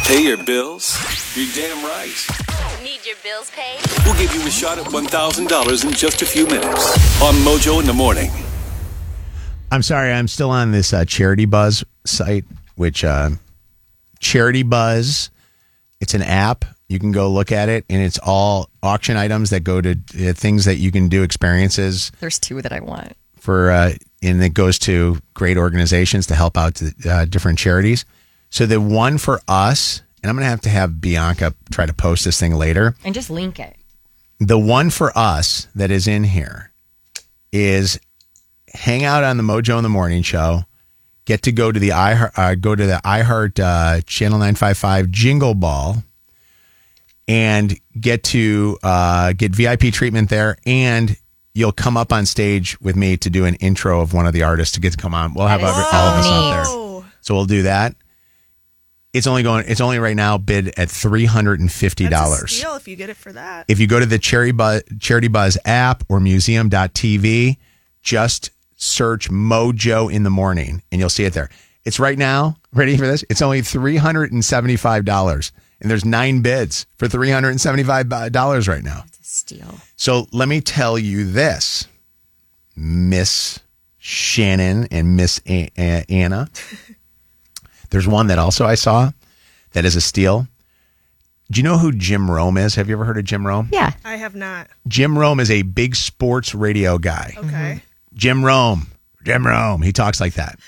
Pay your bills? You're damn right. Need your bills paid? We'll give you a shot at $1,000 in just a few minutes on Mojo in the Morning. I'm sorry, I'm still on this Charity Buzz site, which Charity Buzz, it's an app. You can go look at it, and it's all auction items that go to things that you can do, experiences. There's two that I want. And it goes to great organizations to help out different charities. So the one for us, and I'm going to have Bianca try to post this thing later. And just link it. The one for us that is in here is hang out on the Mojo in the Morning show, get to go to the iHeart Channel 955 Jingle Ball, and get to get VIP treatment there, and you'll come up on stage with me to do an intro of one of the artists to get to come on. We'll have all of us out there. So we'll do that. It's only right now bid at $350. That's a steal if you get it for that. If you go to the Charity Buzz app or museum.tv, just search Mojo in the Morning and you'll see it there. It's right now, ready for this? It's only $375. And there's 9 bids for $375 right now. It's a steal. So let me tell you this, Miss Shannon and Miss Anna. There's one that also I saw that is a steal. Do you know who Jim Rome is? Have you ever heard of Jim Rome? Yeah. I have not. Jim Rome is a big sports radio guy. Okay. Jim Rome. He talks like that.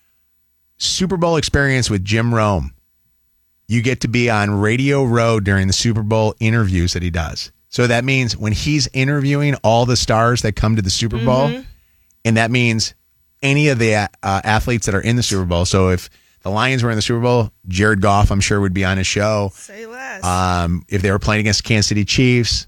Super Bowl experience with Jim Rome. You get to be on Radio Row during the Super Bowl interviews that he does. So that means when he's interviewing all the stars that come to the Super Bowl, and that means any of the athletes that are in the Super Bowl. So if the Lions were in the Super Bowl, Jared Goff, I'm sure, would be on his show. Say less. If they were playing against Kansas City Chiefs,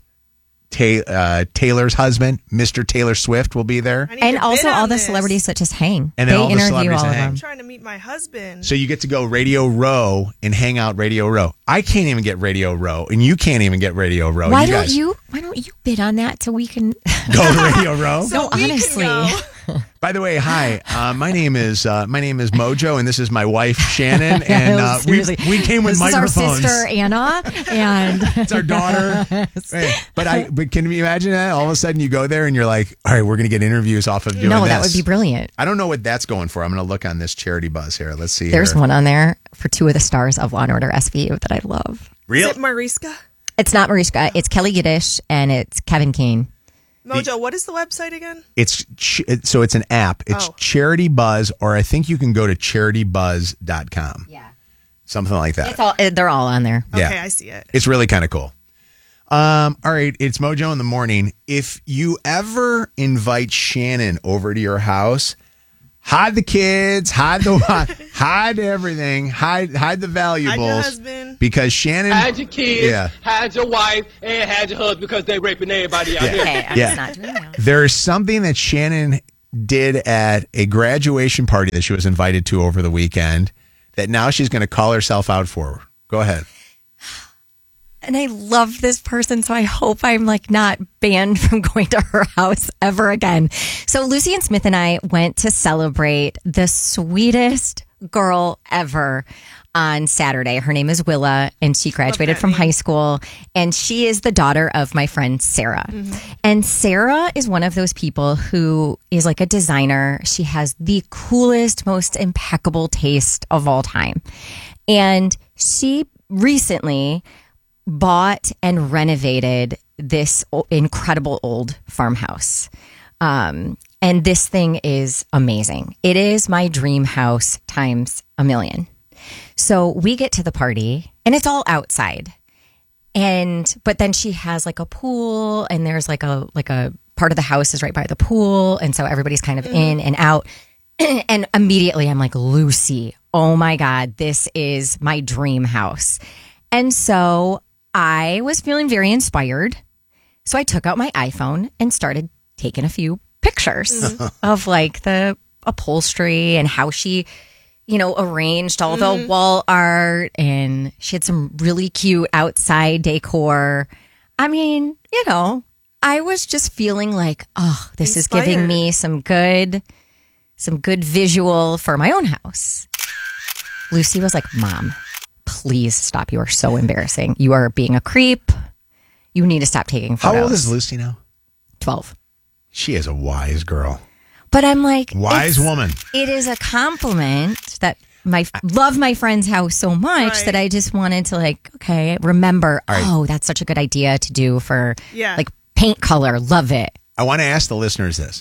Taylor's husband, Mr. Taylor Swift, will be there. And also all the celebrities that just hang. And they all the interview celebrities all that of hang. them. I'm trying to meet my husband. So you get to go Radio Row and hang out Radio Row. I can't even get Radio Row, and you can't even get Radio Row. Why don't you bid on that so we can go to Radio Row? No, honestly. By the way, hi. My name is Mojo, and this is my wife Shannon, and we came with microphones. This is our sister Anna, and it's our daughter. But can you imagine that? All of a sudden, you go there and you're like, "All right, we're going to get interviews off of doing this." No, that would be brilliant. I don't know what that's going for. I'm going to look on this Charity Buzz here. Let's see. There's one on there for 2 of the stars of Law and Order SVU that I love. Real? Is it Mariska? It's not Mariska. It's Kelly Yiddish, and it's Kevin Kane. Mojo, what is the website again? It's an app. It's Charity Buzz, or I think you can go to charitybuzz.com. Yeah. Something like that. They're all on there. Yeah. Okay, I see it. It's really kind of cool. All right, it's Mojo in the Morning. If you ever invite Shannon over to your house, hide the kids, hide everything, hide the valuables. Hide your husband. Because Shannon... Hide your kids, hide your wife, and hide your husband because they raping everybody out here. Okay, I'm just not doing that. There's something that Shannon did at a graduation party that she was invited to over the weekend that now she's going to call herself out for. Go ahead. And I love this person, so I hope I'm not banned from going to her house ever again. So Lucy and Smith and I went to celebrate the sweetest girl ever on Saturday. Her name is Willa, and she graduated from high school, and she is the daughter of my friend Sarah. Mm-hmm. And Sarah is one of those people who is like a designer. She has the coolest, most impeccable taste of all time. And she recently bought and renovated this incredible old farmhouse. And this thing is amazing. It is my dream house times a million. So we get to the party and it's all outside. But then she has like a pool, and there's like a part of the house is right by the pool. And so everybody's kind of in and out. And immediately I'm like, Lucy, oh my God, this is my dream house. And so I was feeling very inspired. So I took out my iPhone and started taking a few pictures of like the upholstery and how she, arranged all the wall art. And she had some really cute outside decor. I mean, I was just feeling like, oh, this Inspired. is giving me some good visual for my own house. Lucy was like, Mom, please stop. You are so embarrassing. You are being a creep. You need to stop taking photos. How old is Lucy now? 12. She is a wise girl. But I'm like, Wise woman. It is a compliment that love my friend's house so much Right. that I just wanted to like, okay, remember, right. oh, that's such a good idea to do for Yeah. like paint color. Love it. I want to ask the listeners this.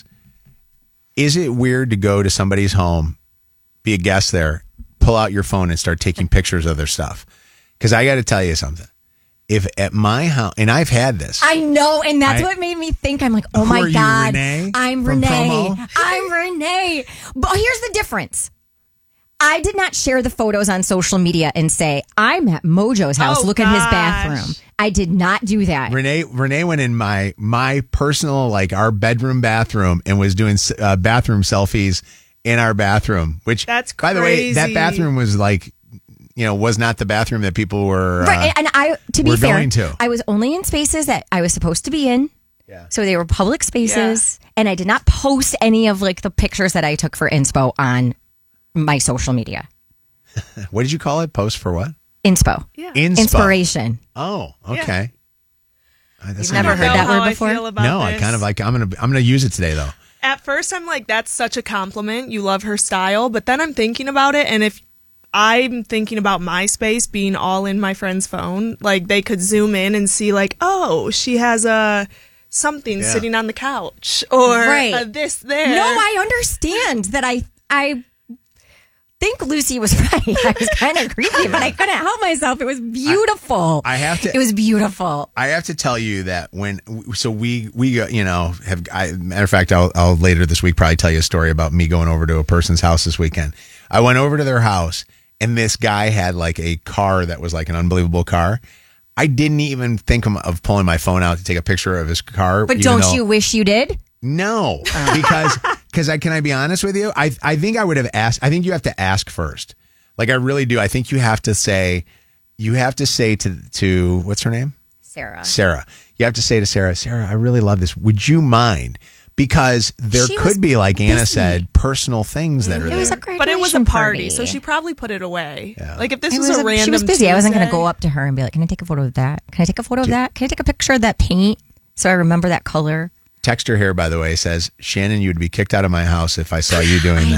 Is it weird to go to somebody's home, be a guest there, pull out your phone and start taking pictures of their stuff? Because I got to tell you something. If at my house, and I've had this. I know, and that's what made me think. I'm like, oh Who my are you, God. Renee? I'm From Renee. Promo? I'm Renee. But here's the difference. I did not share the photos on social media and say, I'm at Mojo's house. Oh, Look at his gosh. bathroom. I did not do that. Renee went in my personal, like our bedroom bathroom and was doing bathroom selfies in our bathroom, which That's by the way, that crazy. bathroom was like, was not the bathroom that people were Right, and to be we're fair, going to. I was only in spaces that I was supposed to be in. Yeah. So they were public spaces, and I did not post any of like the pictures that I took for inspo on my social media. What did you call it? Post for what? Inspo. Yeah. Inspo. Inspiration. Oh, okay. That's You've never not- heard that how word I before? feel about No, I this. kind of like. I'm gonna use it today though. At first, I'm like, that's such a compliment. You love her style. But then I'm thinking about it. And if I'm thinking about MySpace being all in my friend's phone, like they could zoom in and see, like, oh, she has something Yeah. sitting on the couch or Right. this there. No, I understand that. I think Lucy was right. I was kind of creepy, but I couldn't help myself. It was beautiful. I have to. It was beautiful. I have to tell you that when we matter of fact, I'll later this week probably tell you a story about me going over to a person's house this weekend. I went over to their house and this guy had like a car that was like an unbelievable car. I didn't even think of pulling my phone out to take a picture of his car. But even don't though- you wish you did? No, because can I be honest with you? I think I would have asked. I think you have to ask first. Like I really do. I think you have to say to what's her name? Sarah. You have to say to Sarah, I really love this. Would you mind? Because there She could was be, like Anna busy. said, personal things that are It was a there. graduation But it was a party, party. so she probably put it away. Yeah. Like if this It was, a random she was busy. I wasn't going to Tuesday- go up to her and be like, "Can I take a photo of that? Can I take a photo of that? Can I take a picture of that paint so I remember that color?" Texter here, by the way, says, Shannon, you would be kicked out of my house if I saw you doing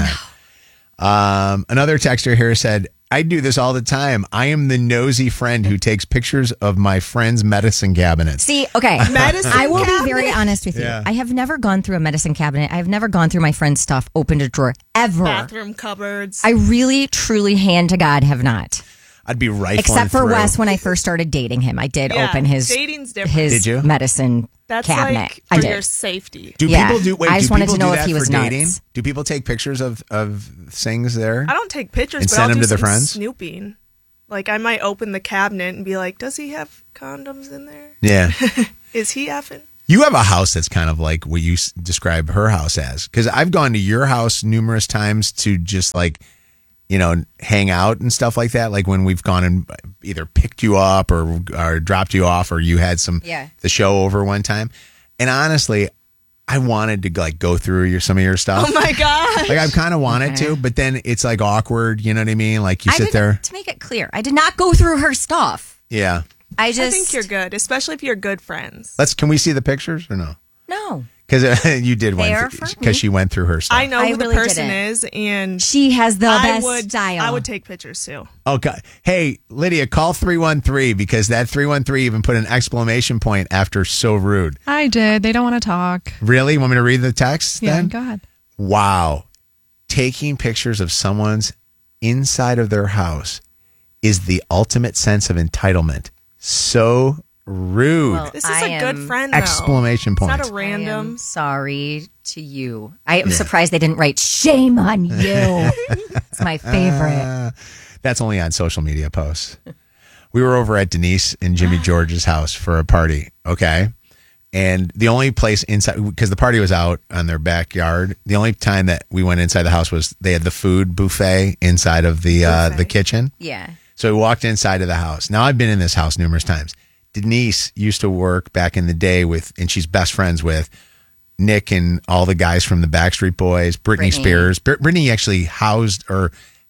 that. Another texter here said, I do this all the time. I am the nosy friend who takes pictures of my friend's medicine cabinets. See, okay, Medicine I will cabinet? be very honest with you. Yeah. I have never gone through a medicine cabinet. I have never gone through my friend's stuff, opened a drawer ever. bathroom cupboards. I really, truly, hand to God, have not. I'd be rifling Except for through. Wes when I first started dating him. I did Yeah, open his dating's different. his Did you? medicine That's cabinet. like I for did. your safety. Do Yeah. people do? Wait, I just do wanted people to know do if that he was for dating? nuts. Do people take pictures of things there? I don't take pictures, And but send I'll them do to their some friends? snooping. Like I might open the cabinet and be like, "Does he have condoms in there? Yeah. Is he effing?" You have a house that's kind of like what you describe her house as. Because I've gone to your house numerous times to just like, hang out and stuff like that. Like when we've gone and either picked you up or dropped you off, or you had the show over one time. And honestly, I wanted to like go through some of your stuff. Oh my gosh! Like I've kind of wanted to, but then it's like awkward. You know what I mean? Like you sit there. To make it clear, I did not go through her stuff. Yeah. I just I think you're good, especially if you're good friends. Can we see the pictures or no? No. Because you did They one are for me. because she went through her stuff. I know I who really the person didn't. is, and She has the I best would style. I would take pictures too. Okay. Hey, Lydia, call 313 because that 313 even put an exclamation point after so rude. I did. They don't want to talk. Really? You want me to read the text Yeah, then? go ahead. Wow. Taking pictures of someone's inside of their house is the ultimate sense of entitlement. So rude. Well, This is I a good am- friend. Though. Exclamation It's point. not a I am random. sorry to you. I am surprised they didn't write "shame on you." It's my favorite. That's only on social media posts. We were over at Denise and Jimmy George's house for a party, okay? And the only place inside, because the party was out on their backyard, the only time that we went inside the house was they had the food buffet inside of the kitchen. Yeah. So we walked inside of the house. Now, I've been in this house numerous times. Denise used to work back in the day and she's best friends with Nick and all the guys from the Backstreet Boys, Britney Britney. Spears. Britney actually housed or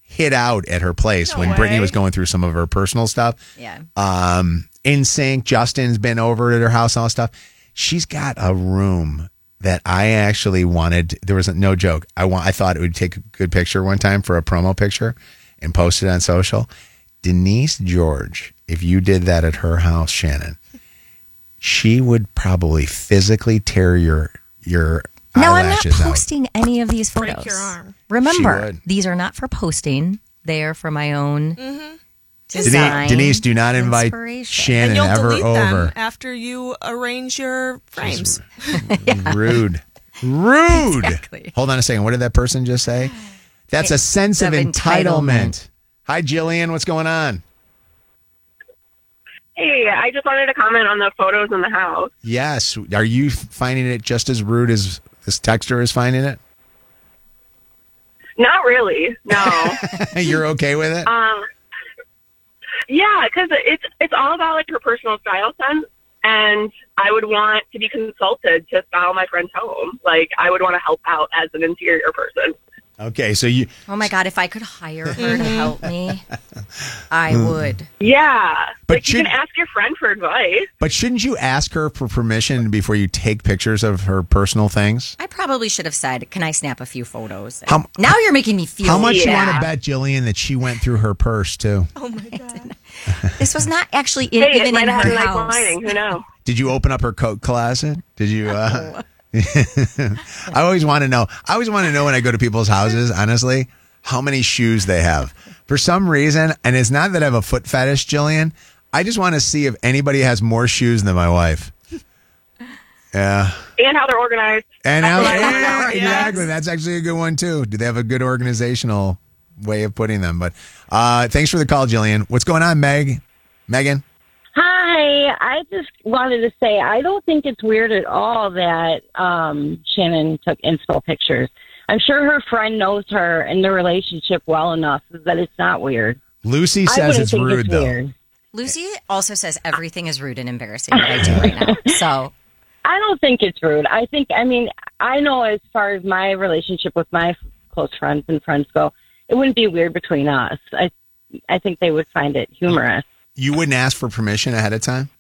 hid out at her place when Brittany way. was going through some of her personal stuff. Yeah. NSYNC, Justin's been over at her house and all that stuff. She's got a room that I actually wanted. There was no joke. I thought it would take a good picture one time for a promo picture and post it on social. Denise George, if you did that at her house, Shannon, she would probably physically tear your No, I'm not eyelashes out. posting any of these photos. Break your arm. She Remember, would. these are not for posting. They are for my own design. Denise, do not invite inspiration. Shannon And you'll ever delete over. them after you arrange your frames. Rude. Rude. Exactly. Hold on a second. What did that person just say? That's a sense of Of entitlement. Hi, Jillian. What's going on? Hey, I just wanted to comment on the photos in the house. Yes. Are you finding it just as rude as this texter is finding it? Not really, no. You're okay with it? Yeah, because it's all about like her personal style sense, and I would want to be consulted to style my friend's home. Like I would want to help out as an interior person. Okay, so you. Oh my God, if I could hire her to help me, I would. Yeah, But like you can ask your friend for advice. But shouldn't you ask her for permission before you take pictures of her personal things? I probably should have said, "Can I snap a few photos?" How- Now you're making me feel. How much you Yeah. want to bet, Jillian, that she went through her purse too? Oh my god. This was not actually Hey, it even might in have had her a nice house. lining. Who knows? Did you open up her coat closet? Did you? I always want to know. I always want to know when I go to people's houses, honestly, how many shoes they have. For some reason, and it's not that I have a foot fetish, Jillian. I just want to see if anybody has more shoes than my wife. Yeah. And how they're organized. And That's how, what I wanna yeah, know. exactly. That's actually a good one, too. Do they have a good organizational way of putting them? But thanks for the call, Jillian. What's going on, Megan? Hi, I just wanted to say I don't think it's weird at all that Shannon took inspo pictures. I'm sure her friend knows her and their relationship well enough that it's not weird. Lucy I says wouldn't it's think rude, it's though. weird. Lucy also says everything is rude and embarrassing that I do right now. So I don't think it's rude. I know as far as my relationship with my close friends and friends go, it wouldn't be weird between us. I think they would find it humorous. You wouldn't ask for permission ahead of time?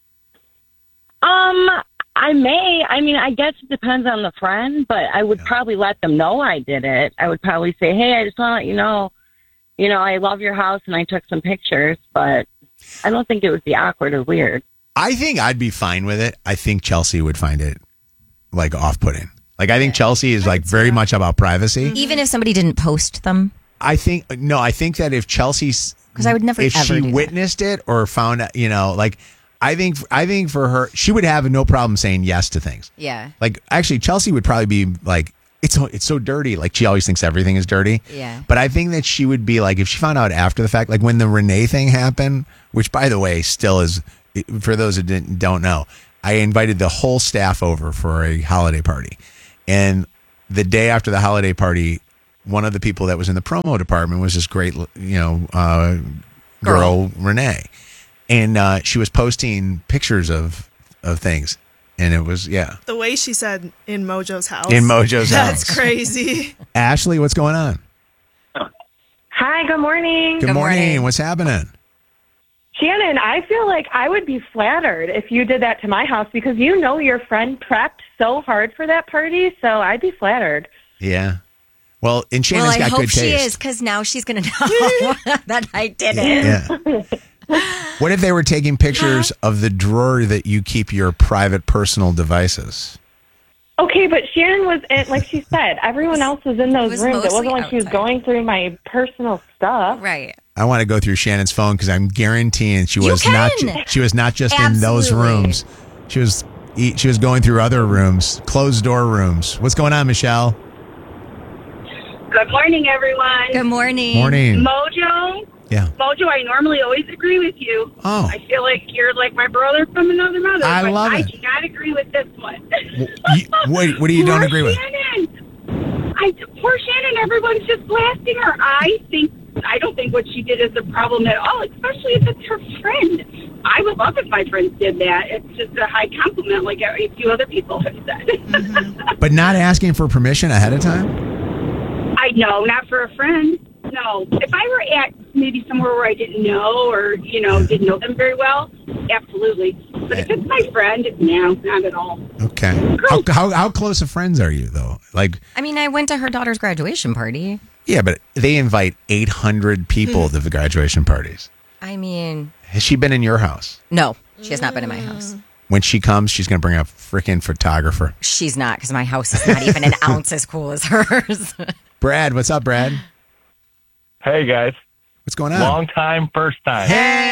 I may. I guess it depends on the friend, but I would probably let them know I did it. I would probably say, hey, I just want to let you know, I love your house and I took some pictures, but I don't think it would be awkward or weird. I think I'd be fine with it. I think Chelsea would find it like off-putting. Like I think Chelsea is like very much about privacy. even if somebody didn't post them, I think that if Chelsea's, because I would never if ever she do that. witnessed it or found, like I think for her, she would have no problem saying yes to things. Yeah. Like actually, Chelsea would probably be like, it's so dirty. Like she always thinks everything is dirty. Yeah. But I think that she would be like, if she found out after the fact, like when the Renee thing happened, which by the way, still is, for those who don't know, I invited the whole staff over for a holiday party. And the day after the holiday party, one of the people that was in the promo department was this great, girl, Renee. And she was posting pictures of things. And it was, The way she said in Mojo's house. in Mojo's house. That's crazy. Ashley, what's going on? Hi, good morning. Good morning. morning. What's happening? Shannon, I feel like I would be flattered if you did that to my house because you know your friend prepped so hard for that party, so I'd be flattered. Yeah. Well, and Shannon's Well, I got hope good she taste. is, because now she's going to know that I did it. Yeah. What if they were taking pictures of the drawer that you keep your private personal devices? Okay, but Shannon was in, like she said, everyone else was in those was rooms. It mostly wasn't like she was outside. going through my personal stuff. Right. I want to go through Shannon's phone because I'm guaranteeing she You was not. can. She was not just in those Absolutely. rooms. She was going through other rooms, closed door rooms. What's going on, Michelle? Good morning, everyone. Good morning. Morning. Mojo, Yeah. Mojo, I normally always agree with you. Oh. I feel like you're like my brother from another mother. I but love I it. do not agree with this one. What do you don't Poor agree with? Shannon. Poor Shannon. Everyone's just blasting her. I don't think what she did is a problem at all, especially if it's her friend. I would love if my friends did that. It's just a high compliment, like a few other people have said. But not asking for permission ahead of time? I know, not for a friend. No. If I were at maybe somewhere where I didn't know or, didn't know them very well, absolutely. But if it's my friend, no, not at all. Okay. How close of friends are you, though? Like, I mean, I went to her daughter's graduation party. yeah, but they invite 800 people to the graduation parties. I mean, Has she been in your house? no, she has not been in my house. When she comes, she's going to bring a freaking photographer. She's not, because my house is not even an ounce as cool as hers. Brad, what's up, Brad? Hey, guys. What's going on? Long time, first time.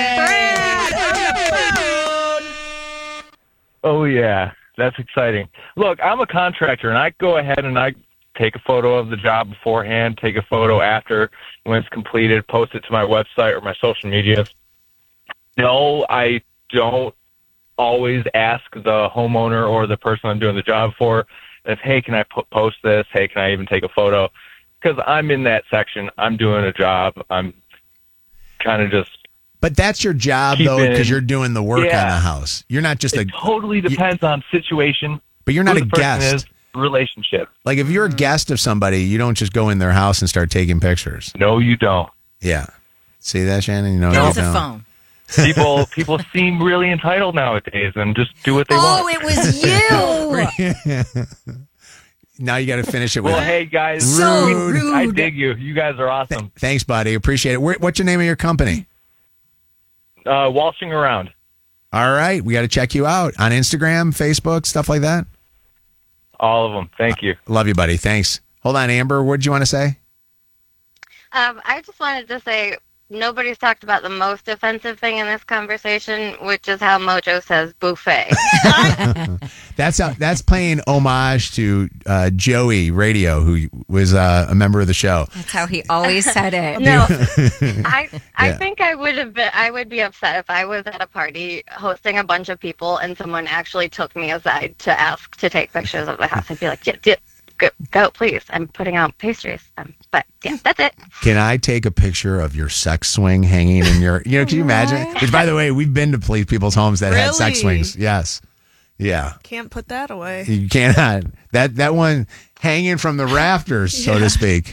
Oh, yeah. That's exciting. Look, I'm a contractor, and I go ahead and I take a photo of the job beforehand, take a photo after when it's completed, post it to my website or my social media. No, I don't always ask the homeowner or the person I'm doing the job for if, hey, can I post this? Hey, can I even take a photo? Because I'm in that section. I'm doing a job. I'm kind of just... But that's your job, though, because you're doing the work on the house. You're not just it totally depends on situation. But you're not who a the person guest. is, relationship. Like, if you're a guest of somebody, you don't just go in their house and start taking pictures. No, you don't. Yeah. See that, Shannon? No, Give you us a don't. phone. People seem really entitled nowadays and just do what they Oh, want. it was you. Now you got to finish it with Well, hey, guys. So rude. rude. I dig you. You guys are awesome. Thanks, buddy. Appreciate it. What's your name of your company? Waltzing around. All right. We got to check you out on Instagram, Facebook, stuff like that. All of them. Thank you. Love you, buddy. Thanks. Hold on, Amber. What did you want to say? I just wanted to say nobody's talked about the most offensive thing in this conversation, which is how Mojo says buffet. That's paying homage to Joey Radio, who was a member of the show. That's how he always said it. No, I Yeah. think I would be upset if I was at a party hosting a bunch of people and someone actually took me aside to ask to take pictures of the house. I'd be like, yeah, go, please. I'm putting out pastries. But yeah, that's it. Can I take a picture of your sex swing hanging in your, can you imagine? Which, by the way, we've been to people's homes that had sex Really? swings. Yes. Yeah. Can't put that away. You cannot. That one hanging from the rafters, so to speak.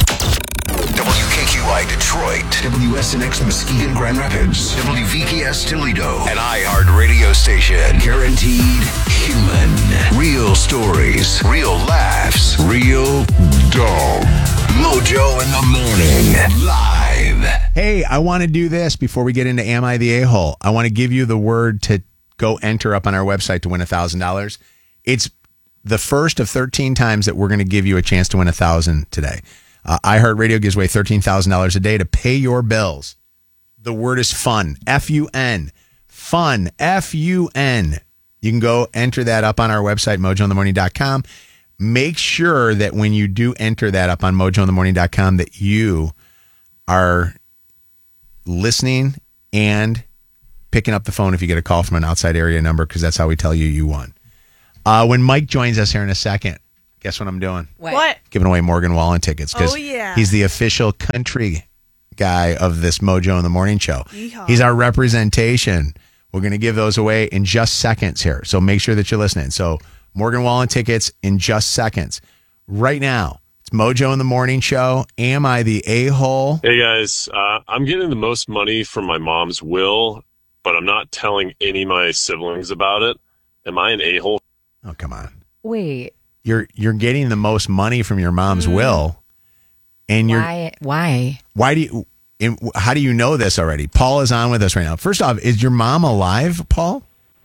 WKQI Detroit, WSNX Muskegon Grand Rapids, WVKS Toledo, an iHeart radio station. Guaranteed human. Real stories, real laughs, real dog. Mojo in the morning. Live. Hey, I want to do this before we get into Am I the A-Hole? I want to give you the word to go enter up on our website to win $1,000. It's the first of 13 times that we're going to give you a chance to win $1,000 today. iHeartRadio gives away $13,000 a day to pay your bills. The word is fun. F-U-N. Fun. F-U-N. You can go enter that up on our website, mojointhemorning.com. Make sure that when you do enter that up on mojointhemorning.com that you are listening and picking up the phone if you get a call from an outside area number, because that's how we tell you won. When Mike joins us here in a second, guess what I'm doing? What? Giving away Morgan Wallen tickets, because he's the official country guy of this Mojo in the Morning show. Yeehaw. He's our representation. We're going to give those away in just seconds here, so make sure that you're listening. So Morgan Wallen tickets in just seconds. Right now, it's Mojo in the Morning show. Am I the a-hole? Hey guys, I'm getting the most money from my mom's will, but I'm not telling any of my siblings about it. Am I an a-hole? Oh, come on. Wait. You're getting the most money from your mom's will, and Why? Why do you? How do you know this already? Paul is on with us right now. First off, is your mom alive, Paul?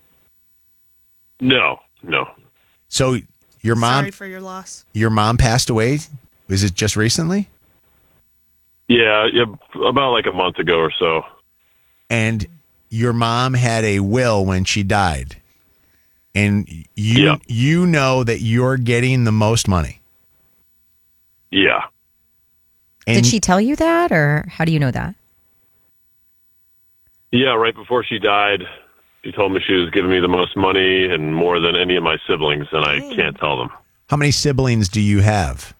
No. So your mom. Sorry for your loss. Your mom passed away. Was it just recently? Yeah, about like a month ago or so. And your mom had a will when she died, and you know that you're getting the most money. Yeah. And Did she tell you that, or how do you know that? Yeah, right before she died, she told me she was giving me the most money and more than any of my siblings, and I can't tell them. How many siblings do you have?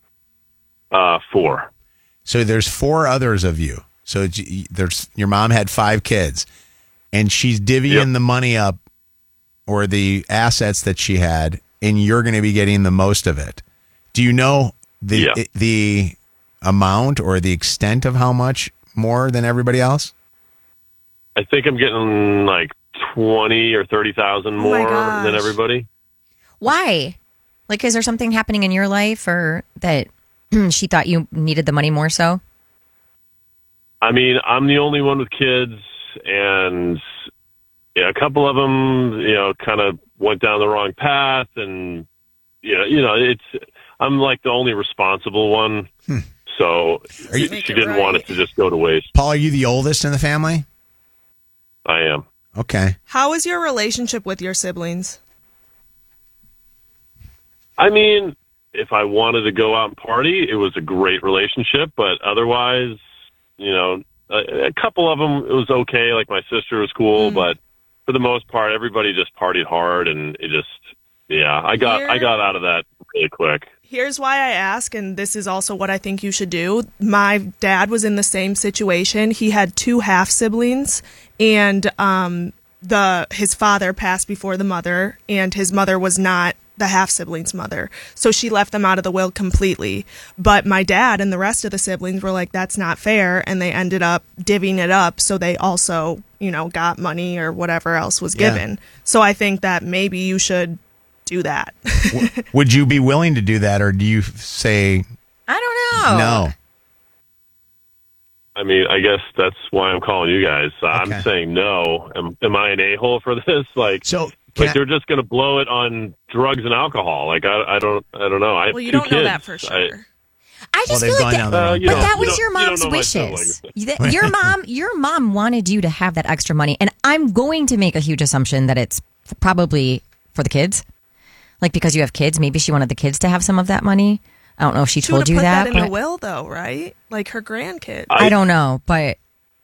4. So there's 4 others of you. So your mom had 5 kids, and she's divvying the money up, or the assets that she had, and you're going to be getting the most of it. Do you know the amount or the extent of how much more than everybody else? I think I'm getting like 20 or 30,000 more than everybody. Why? Like, is there something happening in your life or that she thought you needed the money more so? I mean, I'm the only one with kids, and a couple of them, kind of went down the wrong path, and I'm like the only responsible one. So she didn't want it to just go to waste. Paul, are you the oldest in the family? I am. Okay. How is your relationship with your siblings? I mean, if I wanted to go out and party, it was a great relationship, but otherwise, a couple of them, it was okay. Like my sister was cool, but for the most part, everybody just partied hard, and it just, I got out of that really quick. Here's why I ask, and this is also what I think you should do. My dad was in the same situation. He had 2 half siblings, and his father passed before the mother, and his mother was not the half siblings' mother. So she left them out of the will completely. But my dad and the rest of the siblings were like, that's not fair, and they ended up divvying it up, so they also, got money or whatever else was given. So I think that maybe you should do that. Would you be willing to do that, or do you say I don't know? No. I mean, I guess that's why I'm calling you guys. I'm saying no. Am I an a-hole for this? Like they're just going to blow it on drugs and alcohol. Like I don't know. I have well, you 2 don't kids. know that for sure. I just feel like that was your mom's wishes. Your mom wanted you to have that extra money, and I'm going to make a huge assumption that it's probably for the kids. Like, because you have kids, maybe she wanted the kids to have some of that money. I don't know if she told you that. She would have put that in the will, though, right? Like her grandkids. I don't know, but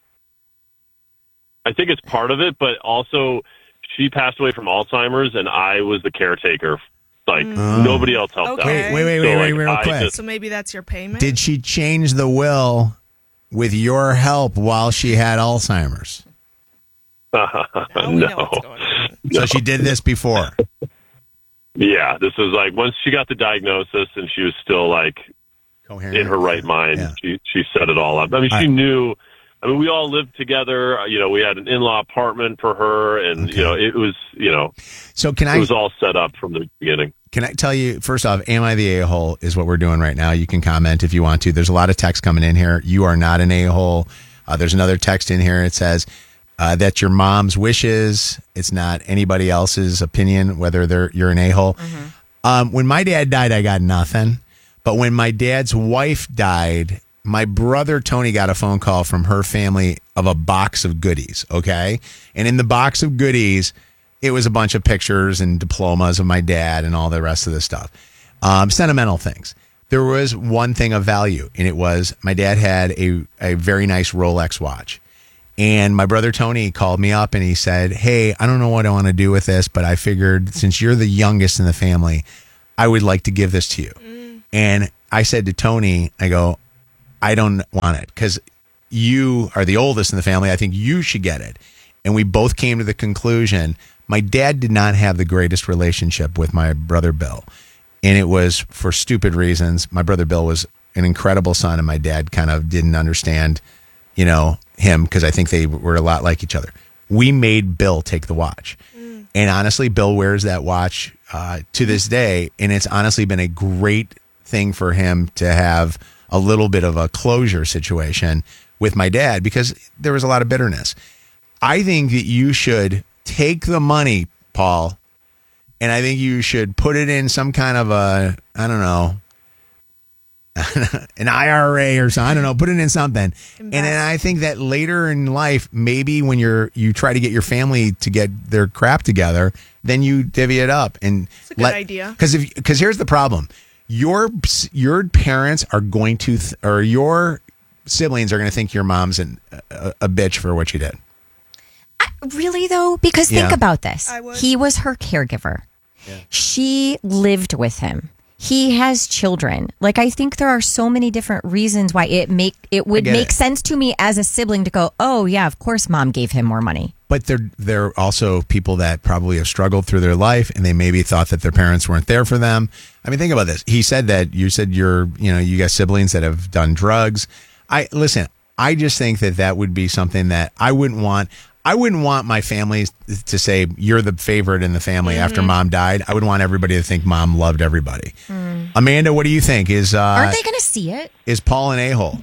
I think it's part of it, but also she passed away from Alzheimer's, and I was the caretaker. Like, nobody else helped out. Wait, real quick. So maybe that's your payment? Did she change the will with your help while she had Alzheimer's? No. So she did this before? Yeah, this was like once she got the diagnosis and she was still like coherent in her right mind. She set it all up. I mean, she knew. I mean, we all lived together. We had an in-law apartment for her, and it was So it was all set up from the beginning. Can I tell you, first off, am I the a-hole is what we're doing right now. You can comment if you want to. There's a lot of text coming in here. You are not an a-hole. There's another text in here. It says that's your mom's wishes. It's not anybody else's opinion, whether you're an a-hole. When my dad died, I got nothing. But when my dad's wife died, my brother Tony got a phone call from her family of a box of goodies, okay? And in the box of goodies, it was a bunch of pictures and diplomas of my dad and all the rest of the stuff. Sentimental things. There was one thing of value, and it was my dad had a very nice Rolex watch. And my brother Tony called me up and he said, hey, I don't know what I want to do with this, but I figured since you're the youngest in the family, I would like to give this to you. And I said to Tony, I go, I don't want it because you are the oldest in the family. I think you should get it. And we both came to the conclusion, my dad did not have the greatest relationship with my brother Bill. And it was for stupid reasons. My brother Bill was an incredible son, and my dad kind of didn't understand, him because I think they were a lot like each other. We made Bill take the watch. And honestly, Bill wears that watch to this day. And it's honestly been a great thing for him to have a little bit of a closure situation with my dad because there was a lot of bitterness. I think that you should take the money, Paul, and I think you should put it in some kind of an IRA or something. I don't know. Put it in something. And then I think that later in life, maybe when you try to get your family to get their crap together, then you divvy it up. And it's a good idea. Because here's the problem. Your parents are going to, or your siblings are going to think your mom's a bitch for what you did. Really, though? Because think about this. He was her caregiver. Yeah. She lived with him. he has children. Like, I think there are so many different reasons why it would make sense to me as a sibling to go, oh yeah, of course mom gave him more money. But they're also people that probably have struggled through their life, and they maybe thought that their parents weren't there for them. I mean, think about this. He said that you got siblings that have done drugs. I just think that would be something that I wouldn't want. I wouldn't want my family to say you're the favorite in the family after mom died. I would want everybody to think mom loved everybody. Amanda, what do you think? Aren't they going to see it? Is Paul an a-hole?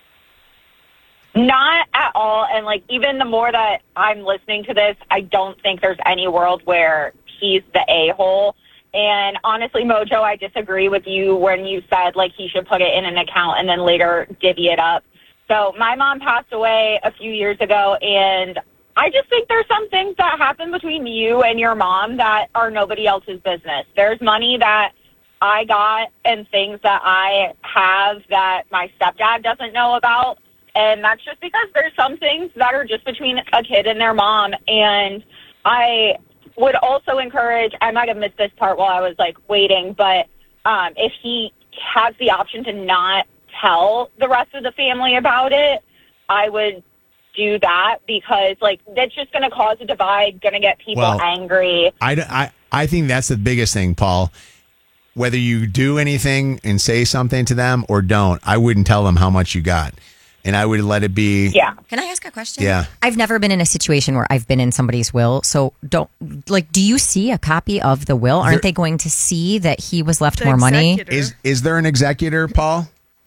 Not at all. And like, even the more that I'm listening to this, I don't think there's any world where he's the a-hole. And honestly, Mojo, I disagree with you when you said like he should put it in an account and then later divvy it up. So my mom passed away a few years ago, and I just think there's some things that happen between you and your mom that are nobody else's business. There's money that I got and things that I have that my stepdad doesn't know about. And that's just because there's some things that are just between a kid and their mom. And I would also encourage, I might have missed this part while I was like waiting, but if he has the option to not tell the rest of the family about it, I would do that, because like that's just going to cause a divide, going to get people angry. I think that's the biggest thing, Paul. Whether you do anything and say something to them or don't, I wouldn't tell them how much you got. And I would let it be. Yeah. Can I ask a question? Yeah. I've never been in a situation where I've been in somebody's will. So do you see a copy of the will? Aren't they going to see that he was left more money? Is there an executor, Paul?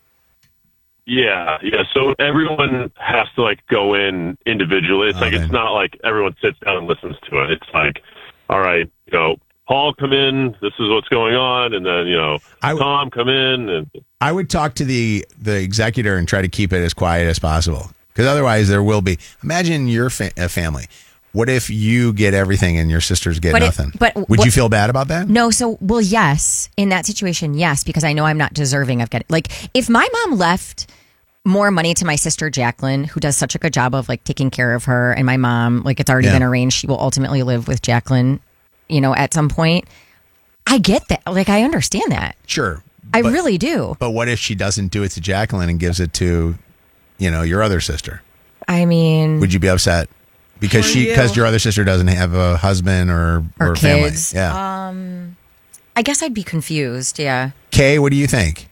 Yeah. So everyone has to like go in individually. It's it's not like everyone sits down and listens to it. It's like, all right, Paul, come in. This is what's going on, and then Tom, come in. And I would talk to the executor and try to keep it as quiet as possible, because otherwise there will be. Imagine your family. What if you get everything and your sisters get nothing? Would you feel bad about that? No. So, yes, in that situation, yes, because I know I'm not deserving of getting. Like, if my mom left more money to my sister Jacqueline, who does such a good job of like taking care of her, and my mom, like, it's already been arranged, she will ultimately live with Jacqueline, at some point. I get that. Like, I understand that. Sure. I really do. But what if she doesn't do it to Jacqueline and gives it to, your other sister? I mean, would you be upset? Because your other sister doesn't have a husband or kids. Family. Yeah. I guess I'd be confused. Yeah. Kay, what do you think?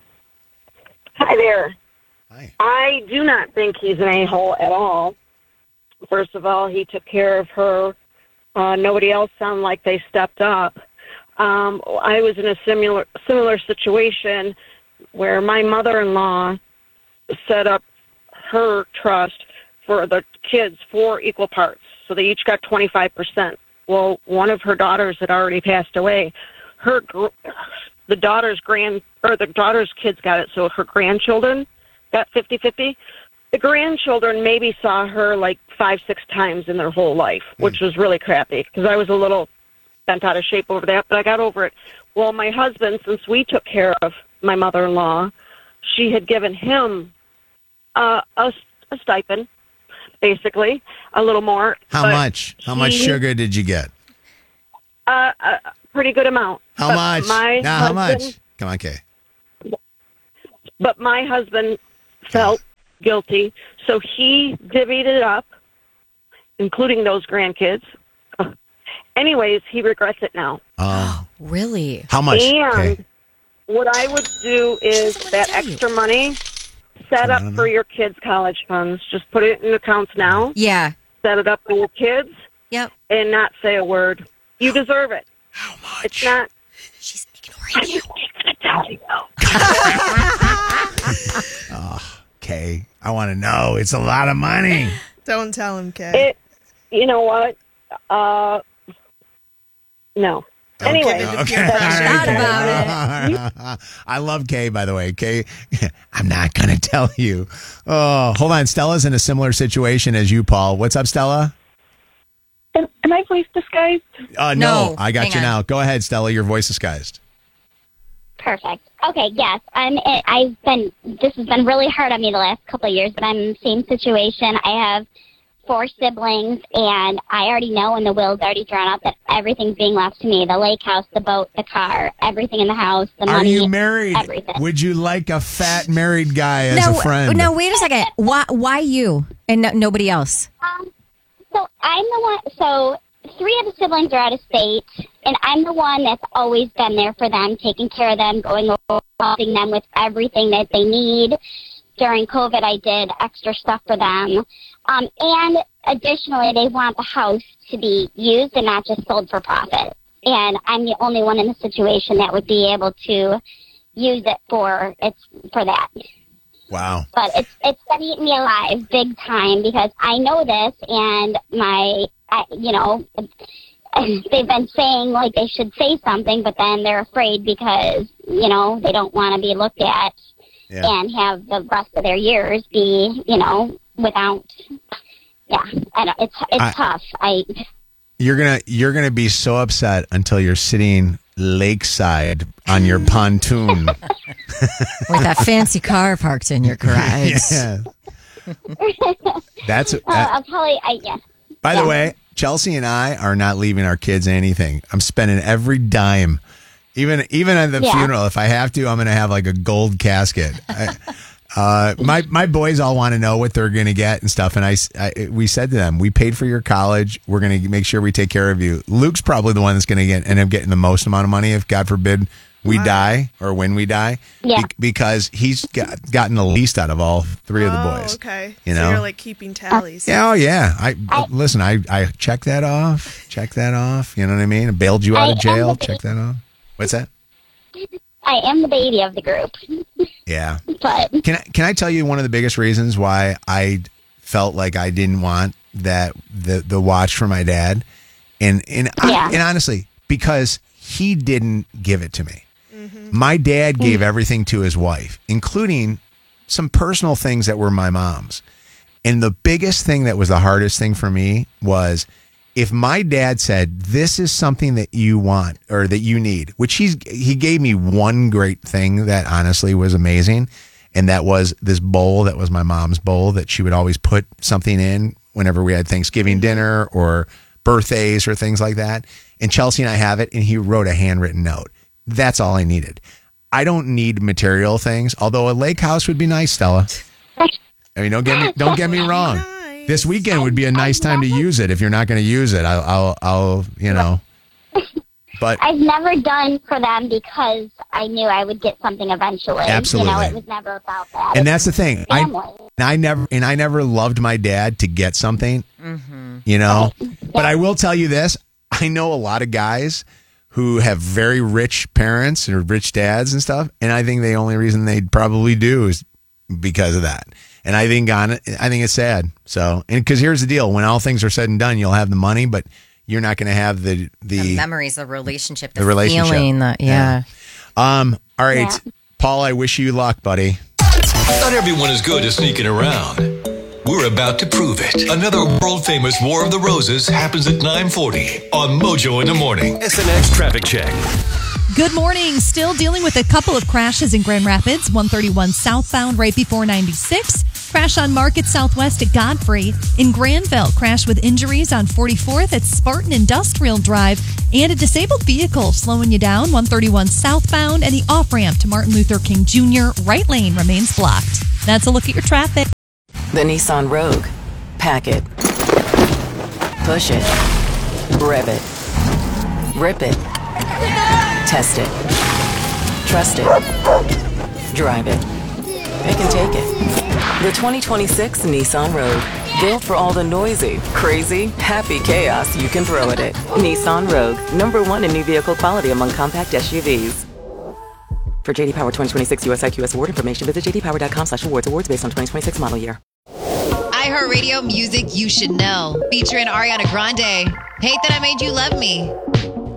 Hi there. Hi. I do not think he's an a-hole at all. First of all, he took care of her. Nobody else sounded like they stepped up. I was in a similar situation where my mother-in-law set up her trust for the kids 4 equal parts. So they each got 25%. Well, one of her daughters had already passed away. The daughter's kids got it, so her grandchildren got 50-50. The grandchildren maybe saw her like 5-6 times in their whole life, which was really crappy because I was a little bent out of shape over that, but I got over it. Well, my husband, since we took care of my mother-in-law, she had given him a stipend, basically, a little more. How much? How much sugar did you get? A pretty good amount. How much? How much? Come on, Kay. But my husband felt guilty, so he divvied it up, including those grandkids. Anyways, he regrets it now. Oh, really? How much? And what I would do is that extra money set up for your kids' college funds. Just put it in accounts now. Yeah. Set it up for your kids. Yep. And not say a word. You deserve it. How much? It's not. She's ignoring you. I'm going to tell you. Kay, I want to know. It's a lot of money. Don't tell him, Kay. You know what? No. Okay. Anyway, not about it. I love Kay, by the way. Kay, I'm not going to tell you. Oh, hold on. Stella's in a similar situation as you, Paul. What's up, Stella? Am I voice disguised? No. I got you now. Go ahead, Stella. Your voice disguised. Perfect. Okay, yes. This has been really hard on me the last couple of years, but I'm in the same situation. I have 4 siblings, and I already know, and the will's already drawn up, that everything's being left to me. The lake house, the boat, the car, everything in the house, the Are money. you married? Everything. Would you like a fat married guy as a friend? No, wait a second. Why you and nobody else? So I'm the one. So 3 of the siblings are out of state, and I'm the one that's always been there for them, taking care of them, going over, helping them with everything that they need. During COVID, I did extra stuff for them. And additionally, they want the house to be used and not just sold for profit. And I'm the only one in the situation that would be able to use it for that. Wow. But it's been eating me alive big time because I know this, and they've been saying like they should say something, but then they're afraid because, they don't want to be looked at and have the rest of their years be, without. Yeah, it's tough. You're gonna be so upset until you're sitting lakeside on your pontoon with that fancy car parked in your garage. Yeah. That's I'll probably By the way, Chelsea and I are not leaving our kids anything. I'm spending every dime. Even at the funeral, if I have to, I'm going to have like a gold casket. My boys all want to know what they're going to get and stuff. And we said to them, we paid for your college. We're going to make sure we take care of you. Luke's probably the one that's going to end up getting the most amount of money if, God forbid, we die or when we die. Yeah. Because he's gotten the least out of all 3 of the boys. Okay. So you're like keeping tallies. Yeah, oh yeah. Listen, I checked that off. You know what I mean? I bailed you out of jail. Check that off. What's that? I am the baby of the group. Yeah. But can I tell you one of the biggest reasons why I felt like I didn't want the watch for my dad, and honestly, because he didn't give it to me. Mm-hmm. My dad gave everything to his wife, including some personal things that were my mom's. And the biggest thing that was the hardest thing for me was if my dad said, this is something that you want or that you need, which he gave me one great thing that honestly was amazing. And that was this bowl that was my mom's bowl that she would always put something in whenever we had Thanksgiving dinner or birthdays or things like that. And Chelsea and I have it, and he wrote a handwritten note. That's all I needed. I don't need material things, although a lake house would be nice, Stella. I mean, don't get me wrong. This weekend would be a nice time to use it. If you're not going to use it, I'll But I've never done for them because I knew I would get something eventually. Absolutely. It was never about that. And that's the thing. I never loved my dad to get something. Mm-hmm. But I will tell you this. I know a lot of guys who have very rich parents or rich dads and stuff, and I think the only reason they probably do is because of that. And I think it's sad. So, and because here's the deal: when all things are said and done, you'll have the money, but you're not going to have the memories, the relationship, the relationship. Feeling. All right, Paul. I wish you luck, buddy. Not everyone is good at sneaking around. We're about to prove it. Another world-famous War of the Roses happens at 9:40 on Mojo in the Morning. SNX Traffic Check. Good morning. Still dealing with a couple of crashes in Grand Rapids. 131 southbound right before 96. Crash on Market Southwest at Godfrey. In Granville, crash with injuries on 44th at Spartan Industrial Drive. And a disabled vehicle slowing you down. 131 southbound and the off-ramp to Martin Luther King Jr. right lane remains blocked. That's a look at your traffic. The Nissan Rogue. Pack it. Push it. Rev it. Rip it. Test it. Trust it. Drive it. Pick and take it. The 2026 Nissan Rogue. Built for all the noisy, crazy, happy chaos you can throw at it. Nissan Rogue. #1 in new vehicle quality among compact SUVs. For JD Power 2026 US IQS award information, visit jdpower.com/awards. Awards based on 2026 model year. iHeartRadio music you should know. Featuring Ariana Grande. Hate That I Made You Love Me.